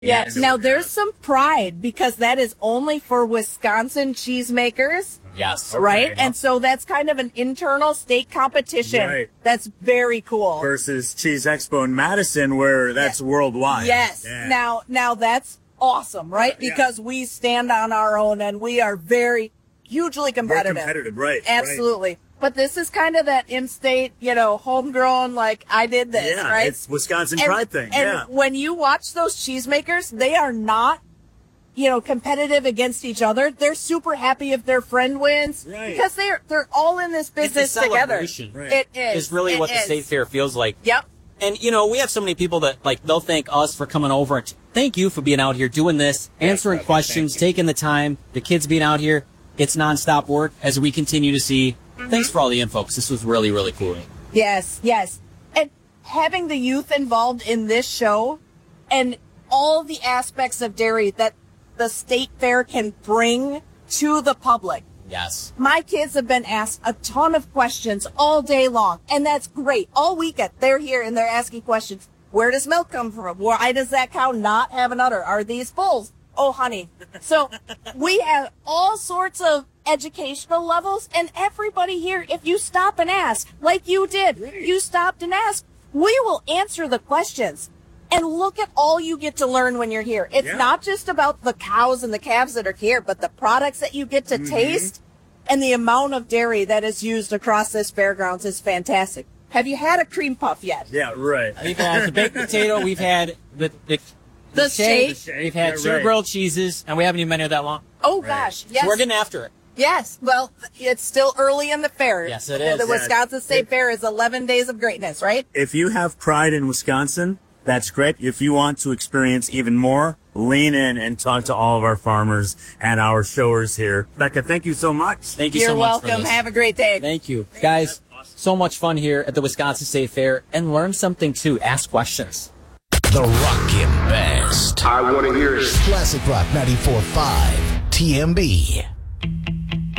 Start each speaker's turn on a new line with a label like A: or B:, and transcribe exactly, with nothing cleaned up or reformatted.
A: Yeah, now there's some pride because that is only for Wisconsin cheesemakers.
B: Yes.
A: Right?
C: Okay.
A: And so that's kind of an internal state competition.
C: Right.
A: That's very cool.
C: Versus Cheese Expo in Madison, where that's worldwide.
A: Yes.
C: Yeah.
A: Now, now that's awesome, right?
C: Yeah.
A: Because we stand on our own and we are very hugely
C: Very
A: competitive.
C: competitive, right?
A: Absolutely. But this is kind of that in-state, you know, homegrown, like, I did this,
C: Yeah,
A: right?
C: it's Wisconsin
A: and,
C: pride thing.
A: And
C: Yeah.
A: when you watch those cheesemakers, they are not, you know, competitive against each other. They're super happy if their friend wins.
C: Right.
A: Because they're, they're all in this business together.
B: celebration.
C: Right.
A: It is.
B: Is really
A: It
B: what the
A: is.
B: state fair feels like.
A: Yep.
B: And, you know, we have so many people that, like, they'll thank us for coming over. And thank you for being out here doing this, answering
C: okay,
B: questions,
C: thank you.
B: taking the time, the kids being out here. It's nonstop work as we continue to see. Thanks for all the info, 'cause this was really, really cool.
A: Yes, yes. And having the youth involved in this show and all the aspects of dairy that the state fair can bring to the public.
B: Yes.
A: My kids have been asked a ton of questions all day long, and that's great. All weekend, they're here and they're asking questions. Where does milk come from? Why does that cow not have an udder? Are these bulls? Oh, honey. So we have all sorts of educational levels, and everybody here, if you stop and ask, like you did, you stopped and asked, we will answer the questions. And look at all you get to learn when you're here. It's
C: Yeah.
A: not just about the cows and the calves that are here, but the products that you get to
C: Mm-hmm.
A: taste and the amount of dairy that is used across this fairgrounds is fantastic. Have you had a cream puff yet?
C: Yeah, right.
B: We've had the baked potato. We've had the, the,
A: The shake.
C: The shake,
B: We've had
C: yeah,
B: sugar
C: right.
B: grilled cheeses, and we haven't even been here that long.
A: Oh gosh, yes.
B: So we're getting after it.
A: Yes. Well, it's still early in the fair.
B: Yes, it
A: The-
B: is.
A: The
C: Yeah.
A: Wisconsin State Fair is eleven days of greatness, right?
C: If you have pride in Wisconsin, that's great. If you want to experience even more, lean in and talk to all of our farmers and our showers here. Becca, thank you so much.
B: Thank you
A: You're
B: so much for
A: welcome.
B: this.
A: Have a great day.
B: Thank you. Guys, so much fun here at the Wisconsin State Fair, and learn something too. Ask questions.
D: The Rockin' Best.
E: I want to hear it.
D: Classic Rock ninety-four point five T M B.